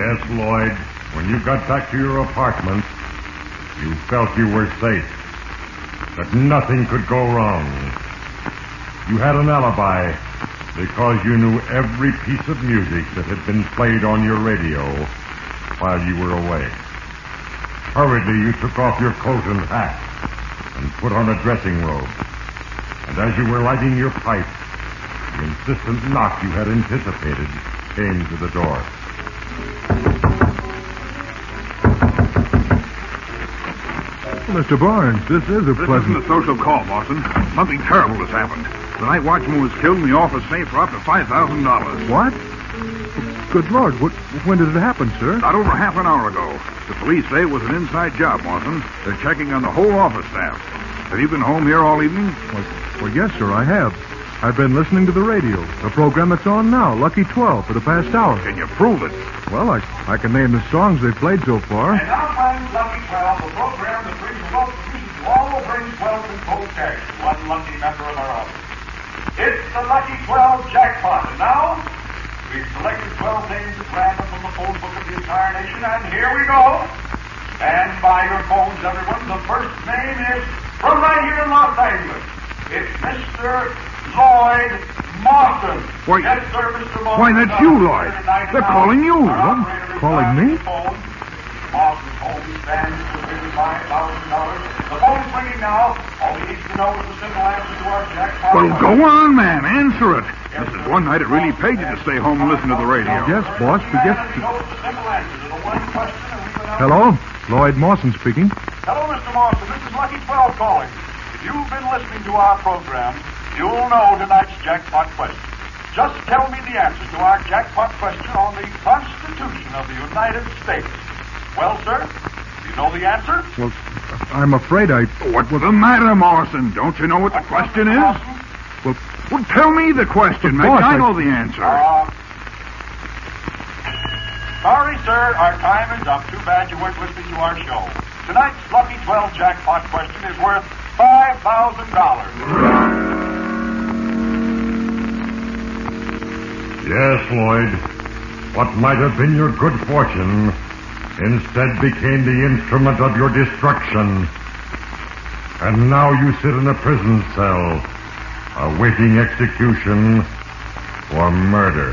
Yes, Lloyd. When you got back to your apartment, you felt you were safe. That nothing could go wrong. You had an alibi because you knew every piece of music that had been played on your radio while you were away. Hurriedly, you took off your coat and hat and put on a dressing robe. And as you were lighting your pipe, the insistent knock you had anticipated came to the door. Mr. Barnes, this is a pleasant... This isn't a social call, Boston. Something terrible has happened. The night watchman was killed and the office safe for up to $5,000. What? Good Lord, when did it happen, sir? Not over half an hour ago. The police say it was an inside job, Boston. They're checking on the whole office staff. Have you been home here all evening? Well, yes, sir, I have. I've been listening to the radio, the program that's on now, Lucky 12, for the past hour. Can you prove it? Well, I can name the songs they've played so far. And now finds Lucky 12, the program that brings local music to all over in 12 and cold cash. One lucky member of our office. It's the Lucky 12 jackpot. And now, we've selected 12 names at random from the phone book of the entire nation, and here we go. Stand by your phones, everyone. The first name is from right here in Los Angeles. It's Mr. Lloyd Mawson. Why, yes, sir, Mr. Mawson. Why, that's you, Lloyd. They're calling you. Calling me? Mawson's home stands to win $5,000. The phone's ringing now. All he needs to know is the simple answer to our jackpot. Well, go on, man. Answer it. This is one night it really paid you to stay home and listen to the radio. Yes, boss. The simple answer to the one question that we've been Hello? Lloyd Mawson speaking. Hello, Mr. Mawson. This is Lucky 12 calling. If you've been listening to our program, you'll know tonight's jackpot question. Just tell me the answer to our jackpot question on the Constitution of the United States. Well, sir, do you know the answer? Well, I'm afraid I... What's the matter, Morrison? Don't you know what the question is? Well, tell me the question, Mick. I know the answer. Sorry, sir. Our time is up. Too bad you weren't listening to our show. Tonight's Lucky 12 jackpot question is worth $5,000. Yes, Lloyd. What might have been your good fortune instead became the instrument of your destruction. And now you sit in a prison cell, awaiting execution for murder.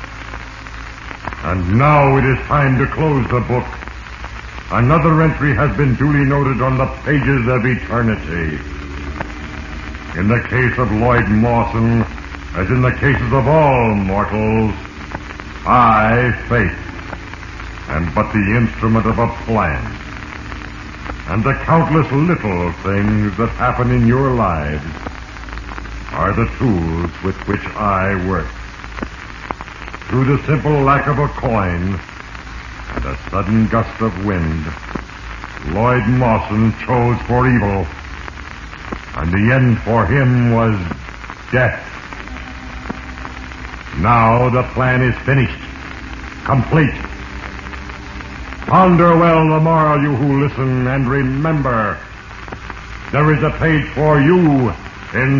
And now it is time to close the book. Another entry has been duly noted on the pages of eternity. In the case of Lloyd Mawson, as in the cases of all mortals, I, Fate, am but the instrument of a plan. And the countless little things that happen in your lives are the tools with which I work. Through the simple lack of a coin and a sudden gust of wind, Lloyd Mawson chose for evil, and the end for him was death. Now the plan is finished, complete. Ponder well the morrow, you who listen, and remember, there is a page for you in